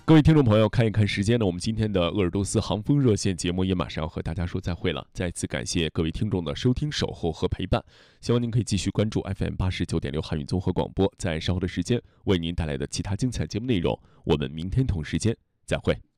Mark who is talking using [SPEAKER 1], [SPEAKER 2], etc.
[SPEAKER 1] 各位听众朋友，看一看时间呢，我们今天的鄂尔多斯航风热线节目也马上要和大家说再会了。再一次感谢各位听众的收听、守候和陪伴，希望您可以继续关注 FM89.6汉语综合广播，在稍后的时间为您带来的其他精彩节目内容。我们明天同时间再会。